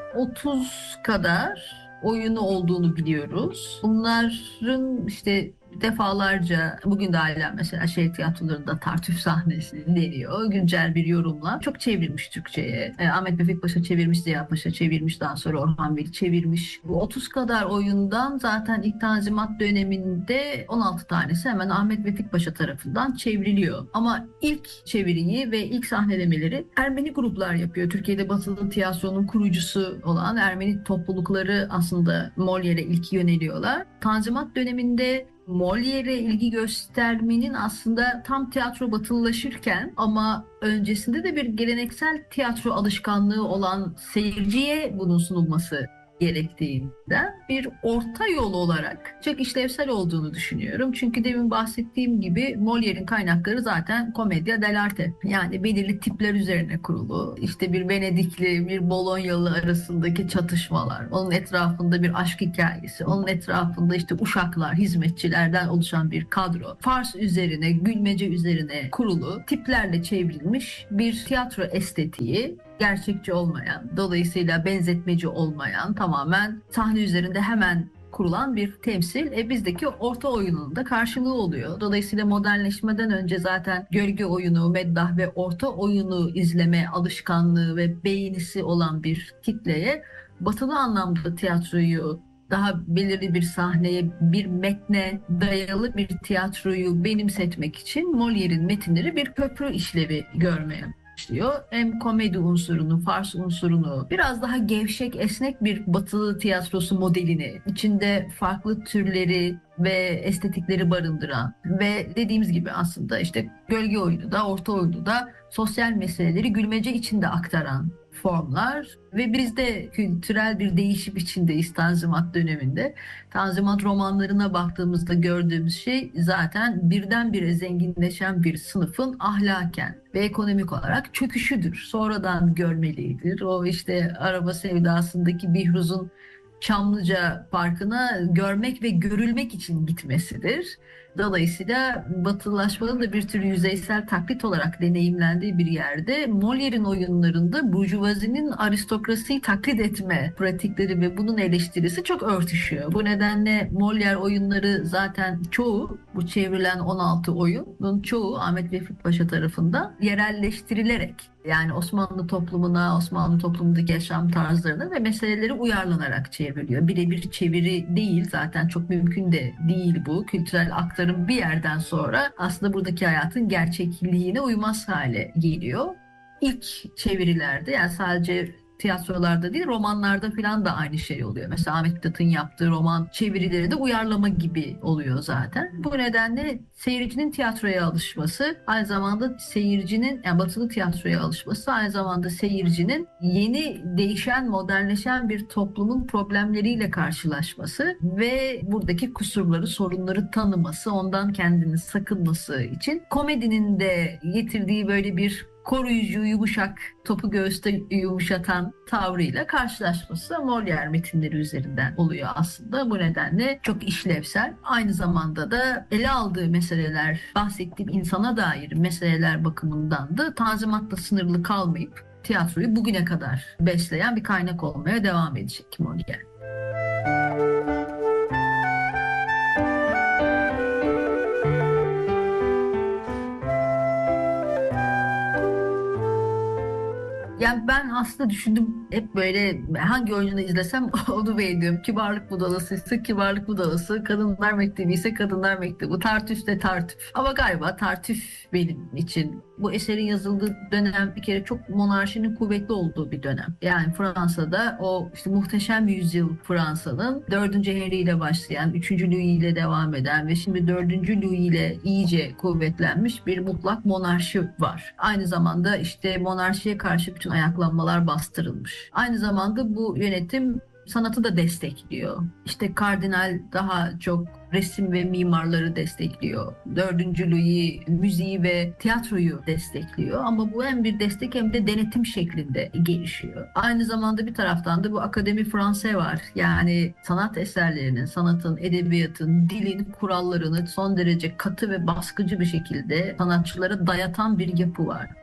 30 kadar oyunu olduğunu biliyoruz. Bunların işte defalarca bugün de hala mesela şehir tiyatrolarında Tartüf sahnesi deniyor. Güncel bir yorumla. Çok çevrilmiş Türkçe'ye. Ahmet Vefik Paşa çevirmiş, Ziya Paşa çevirmiş, daha sonra Orhan Veli çevirmiş. Bu 30 kadar oyundan zaten ilk Tanzimat döneminde 16 tanesi hemen Ahmet Vefik Paşa tarafından çevriliyor. Ama ilk çeviriyi ve ilk sahnelemeleri Ermeni gruplar yapıyor. Türkiye'de Batılı tiyatronun kurucusu olan Ermeni toplulukları aslında Molière'e ilk yöneliyorlar. Tanzimat döneminde Molière'e ilgi göstermenin aslında tam tiyatro batılılaşırken ama öncesinde de bir geleneksel tiyatro alışkanlığı olan seyirciye bunun sunulması gerektiğinden bir orta yol olarak çok işlevsel olduğunu düşünüyorum. Çünkü demin bahsettiğim gibi Molière'in kaynakları zaten komedya dell'arte. Yani belirli tipler üzerine kurulu. İşte bir Venedikli, bir Bolonyalı arasındaki çatışmalar, onun etrafında bir aşk hikayesi, onun etrafında işte uşaklar, hizmetçilerden oluşan bir kadro. Fars üzerine, gülmece üzerine kurulu tiplerle çevrilmiş bir tiyatro estetiği, gerçekçi olmayan, dolayısıyla benzetmeci olmayan, tamamen sahne üzerinde hemen kurulan bir temsil. Bizdeki orta oyunun da karşılığı oluyor. Dolayısıyla modernleşmeden önce zaten gölge oyunu, meddah ve orta oyunu izleme alışkanlığı ve beğenisi olan bir kitleye batılı anlamda tiyatroyu daha belirli bir sahneye, bir metne dayalı bir tiyatroyu benimsetmek için Molière'in metinleri bir köprü işlevi görmeye başlıyor. Hem komedi unsurunu, fars unsurunu, biraz daha gevşek, esnek bir batılı tiyatrosu modelini, içinde farklı türleri ve estetikleri barındıran ve dediğimiz gibi aslında işte gölge oyunu da, orta oyunu da sosyal meseleleri gülmece içinde aktaran formlar ve biz de kültürel bir değişim içindeyiz Tanzimat döneminde. Tanzimat romanlarına baktığımızda gördüğümüz şey zaten birdenbire zenginleşen bir sınıfın ahlaken ve ekonomik olarak çöküşüdür. Sonradan görmelidir. O işte araba sevdasındaki Bihruz'un Çamlıca Parkı'na görmek ve görülmek için gitmesidir. Dolayısıyla batılılaşmanın da bir tür yüzeysel taklit olarak deneyimlendiği bir yerde Molière'in oyunlarında burjuvazinin aristokrasiyi taklit etme pratikleri ve bunun eleştirisi çok örtüşüyor. Bu nedenle Molière oyunları zaten çoğu, bu çevrilen 16 oyunun çoğu Ahmet Vefik Paşa tarafından yerelleştirilerek, yani Osmanlı toplumuna, Osmanlı toplumundaki yaşam tarzlarına ve meseleleri uyarlanarak çevriliyor. Birebir çeviri değil, zaten çok mümkün de değil bu. Kültürel aktarım bir yerden sonra aslında buradaki hayatın gerçekliğine uymaz hale geliyor. İlk çevirilerde, yani sadece tiyatrolarda değil, romanlarda falan da aynı şey oluyor. Mesela Ahmet Mithat'ın yaptığı roman çevirileri de uyarlama gibi oluyor zaten. Bu nedenle seyircinin tiyatroya alışması, aynı zamanda seyircinin, yani batılı tiyatroya alışması, aynı zamanda seyircinin yeni, değişen, modernleşen bir toplumun problemleriyle karşılaşması ve buradaki kusurları, sorunları tanıması, ondan kendini sakınması için komedinin de getirdiği böyle bir koruyucu, yumuşak, topu göğüste yumuşatan tavrıyla karşılaşması Molière metinleri üzerinden oluyor aslında. Bu nedenle çok işlevsel. Aynı zamanda da ele aldığı meseleler, bahsettiğim insana dair meseleler bakımından da Tanzimat'la sınırlı kalmayıp tiyatroyu bugüne kadar besleyen bir kaynak olmaya devam edecek Molière. Yani ben aslında düşündüm hep, böyle hangi oyununu izlesem onu beğeniyorum. Kibarlık Budalası ise Kibarlık Budalası, Kadınlar Mektebi ise Kadınlar Mektebi, Tartüf de Tartüf. Ama galiba Tartüf benim için. Bu eserin yazıldığı dönem bir kere çok monarşinin kuvvetli olduğu bir dönem. Yani Fransa'da o işte muhteşem yüzyıl, Fransa'nın 4. Henry ile başlayan, 3. Louis ile devam eden ve şimdi 4. Louis ile iyice kuvvetlenmiş bir mutlak monarşi var. Aynı zamanda işte monarşiye karşı bütün ayaklanmalar bastırılmış. Aynı zamanda bu yönetim sanatı da destekliyor. İşte kardinal daha çok resim ve mimarları destekliyor. 4. Louis müziği ve tiyatroyu destekliyor. Ama bu hem bir destek hem de denetim şeklinde gelişiyor. Aynı zamanda bir taraftan da bu Akademi Française var. Yani sanat eserlerinin, sanatın, edebiyatın, dilin kurallarını son derece katı ve baskıcı bir şekilde sanatçılara dayatan bir yapı var.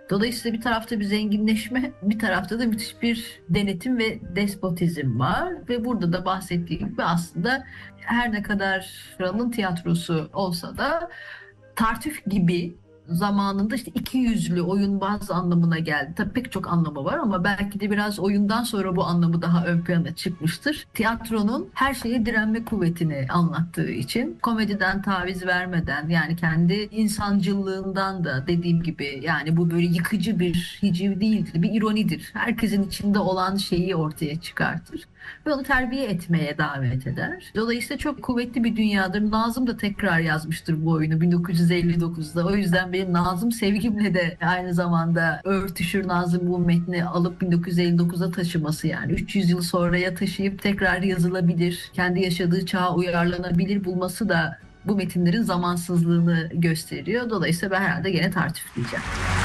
Dolayısıyla bir tarafta bir zenginleşme, bir tarafta da müthiş bir denetim ve despotizm var. Ve burada da bahsettiğim gibi aslında her ne kadar kralın tiyatrosu olsa da Tartüf gibi zamanında işte iki yüzlü oyunbaz anlamına geldi. Tabii pek çok anlamı var ama belki de biraz oyundan sonra bu anlamı daha ön plana çıkmıştır. Tiyatronun her şeye direnme kuvvetini anlattığı için komediden taviz vermeden, yani kendi insancılığından da, dediğim gibi, yani bu böyle yıkıcı bir hiciv değildir, bir ironidir. Herkesin içinde olan şeyi ortaya çıkartır ve onu terbiye etmeye davet eder. Dolayısıyla çok kuvvetli bir dünyadır. Nazım da tekrar yazmıştır bu oyunu 1959'da. O yüzden benim Nazım sevgimle de aynı zamanda örtüşür. Nazım bu metni alıp 1959'a taşıması, yani 300 yıl sonraya taşıyıp tekrar yazılabilir, kendi yaşadığı çağa uyarlanabilir bulması da bu metinlerin zamansızlığını gösteriyor. Dolayısıyla ben herhalde gene Tartüf diyeceğim.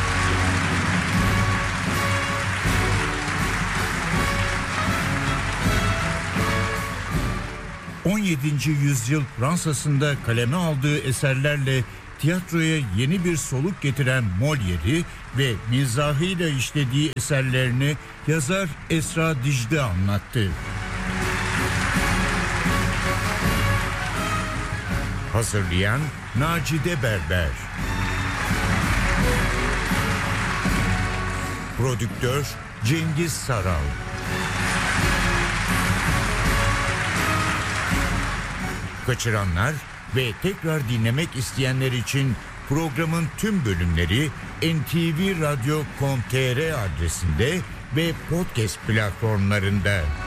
17. yüzyıl Fransa'sında kaleme aldığı eserlerle tiyatroya yeni bir soluk getiren Molière'i ve mizahıyla işlediği eserlerini yazar Esra Dicle anlattı. Hazırlayan Nacide Berber. Prodüktör Cengiz Saral. Kaçıranlar ve tekrar dinlemek isteyenler için programın tüm bölümleri ntvradio.com.tr adresinde ve podcast platformlarında.